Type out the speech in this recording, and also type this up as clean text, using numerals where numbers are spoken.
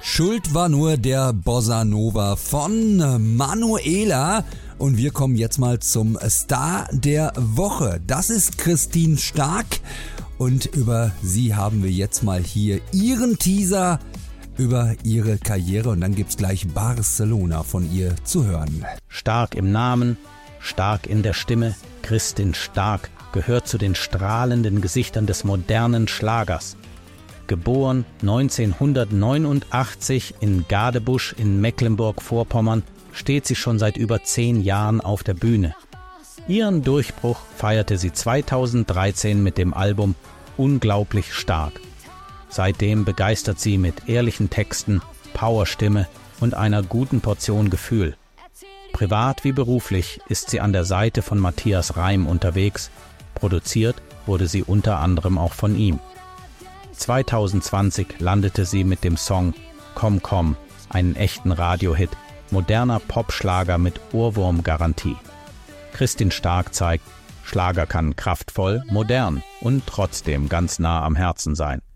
Schuld war nur der Bossa Nova von Manuela. Und wir kommen jetzt mal zum Star der Woche. Das ist Christine Stark. Und über sie haben wir jetzt mal hier ihren Teaser über ihre Karriere. Und dann gibt's gleich Barcelona von ihr zu hören. Stark im Namen, stark in der Stimme, Christine Stark gehört zu den strahlenden Gesichtern des modernen Schlagers. Geboren 1989 in Gadebusch in Mecklenburg-Vorpommern, steht sie schon seit über 10 Jahren auf der Bühne. Ihren Durchbruch feierte sie 2013 mit dem Album Unglaublich stark. Seitdem begeistert sie mit ehrlichen Texten, Powerstimme und einer guten Portion Gefühl. Privat wie beruflich ist sie an der Seite von Matthias Reim unterwegs. Produziert wurde sie unter anderem auch von ihm. 2020 landete sie mit dem Song Komm Komm, einen echten Radiohit, moderner Popschlager mit Ohrwurmgarantie. Christine Stark zeigt, Schlager kann kraftvoll, modern und trotzdem ganz nah am Herzen sein.